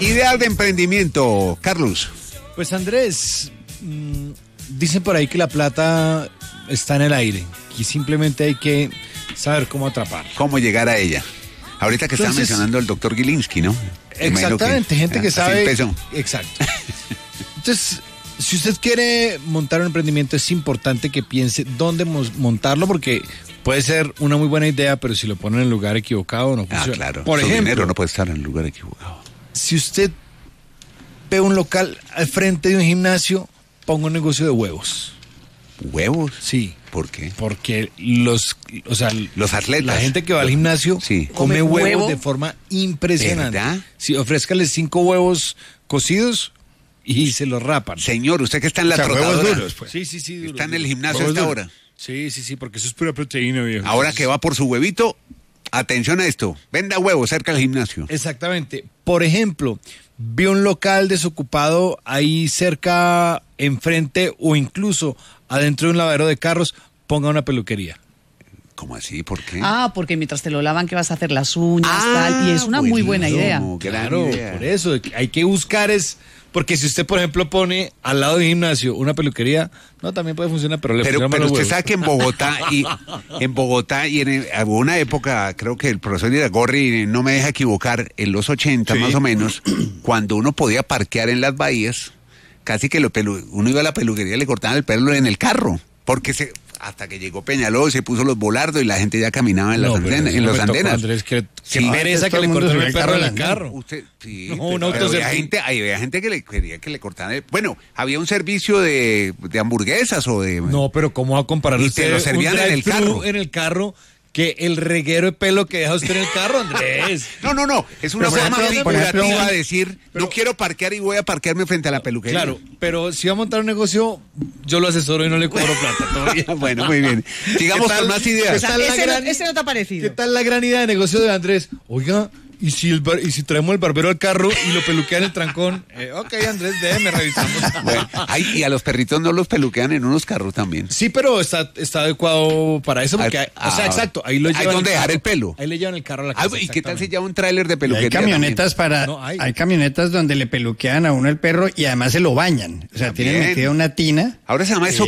Ideas de emprendimiento, Carlos. Pues Andrés, dicen por ahí que la plata está en el aire y simplemente hay que saber cómo atraparla. ¿Cómo llegar a ella? Ahorita que estaba mencionando el doctor Gilinski, ¿no? Exactamente, gente que sabe. Empezó. Exacto. Entonces, si usted quiere montar un emprendimiento, es importante que piense dónde montarlo, porque puede ser una muy buena idea, pero si lo pone en el lugar equivocado no funciona. Claro. Por ejemplo, dinero no puede estar en el lugar equivocado. Si usted ve un local al frente de un gimnasio, ponga un negocio de huevos. ¿Huevos? Sí. ¿Por qué? Porque los atletas, la gente que va al gimnasio come huevos de forma impresionante. ¿Verdad? Sí, ofrézcale 5 huevos cocidos y se los rapan. Señor, usted que está en la trotadora. Huevos duros, pues. Sí, duros. Está en el gimnasio a esta hora. Sí, porque eso es pura proteína, viejo. Ahora que va por su huevito, atención a esto. Venda huevos cerca del gimnasio. Exactamente. Por ejemplo, vi un local desocupado ahí cerca, enfrente o incluso adentro de un lavadero de carros, ponga una peluquería. ¿Cómo así? ¿Por qué? Porque mientras te lo lavan que vas a hacer las uñas, tal, y es una muy buena idea. Claro, por eso hay que buscar porque si usted, por ejemplo, pone al lado del gimnasio una peluquería, no, también puede funcionar, pero usted sabe que en Bogotá y en una época, creo que el profesor Iragorri no me deja equivocar, en los 80 más o menos, cuando uno podía parquear en las bahías, casi que uno iba a la peluquería y le cortaban el pelo en el carro, porque hasta que llegó Peñalosa, se puso los volardos y la gente ya caminaba en los andenes. Andrés, qué pereza que le cortaran el perro en el carro. Había gente que le quería que le cortaran bueno, había un servicio de hamburguesas o de... No, pero ¿cómo va a comparar y usted? Y te lo servían en el carro. En el carro, que el reguero de pelo que deja usted en el carro, Andrés. No, es una forma figurativa de decir, no quiero parquear y voy a parquearme frente a la peluquería. Claro, pero si va a montar un negocio, yo lo asesoro y no le cobro plata todavía. Bueno, muy bien. Sigamos con más ideas. Ese no te ha parecido. ¿Qué tal la gran idea de negocio de Andrés? Oiga, ¿y si traemos el barbero al carro y lo peluquean en el trancón? Ok, Andrés, déjeme revisamos. Bueno, y a los perritos no los peluquean en unos carros también. Sí, pero está adecuado para eso, porque exacto, ahí lo llevan. Hay donde dejar el pelo. Ahí le llevan el carro a la casa. ¿Y qué tal se lleva un tráiler de peluquería? Hay camionetas hay camionetas donde le peluquean a uno el perro y además se lo bañan. O sea, tienen metida una tina. Ahora se llama eso